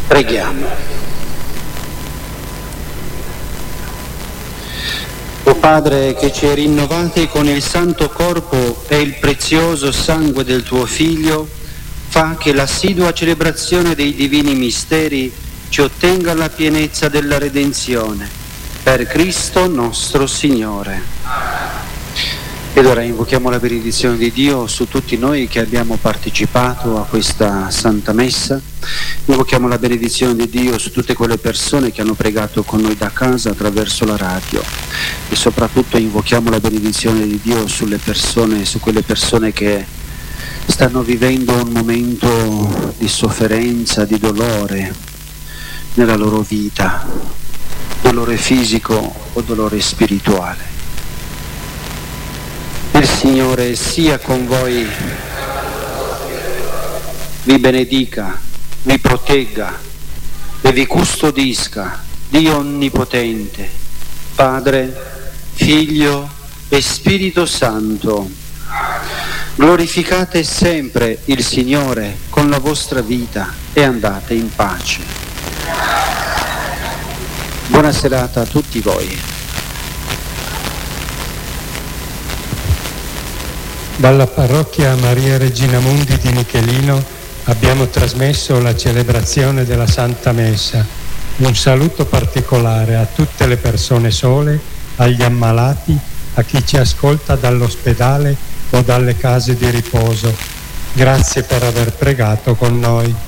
Preghiamo. O Padre, che ci hai rinnovati con il santo corpo e il prezioso sangue del tuo Figlio, fa che l'assidua celebrazione dei divini misteri ci ottenga la pienezza della redenzione. Per Cristo nostro Signore. Ed ora invochiamo la benedizione di Dio su tutti noi che abbiamo partecipato a questa Santa Messa. Invochiamo la benedizione di Dio su tutte quelle persone che hanno pregato con noi da casa attraverso la radio, e soprattutto invochiamo la benedizione di Dio sulle persone, su quelle persone che stanno vivendo un momento di sofferenza, di dolore nella loro vita, dolore fisico o dolore spirituale. Il Signore sia con voi, vi benedica, vi protegga e vi custodisca Dio Onnipotente, Padre, Figlio e Spirito Santo. Glorificate sempre il Signore con la vostra vita e andate in pace. Buona serata a tutti voi. Dalla parrocchia Maria Regina Mundi di Michelino abbiamo trasmesso la celebrazione della Santa Messa. Un saluto particolare a tutte le persone sole, agli ammalati, a chi ci ascolta dall'ospedale o dalle case di riposo. Grazie per aver pregato con noi.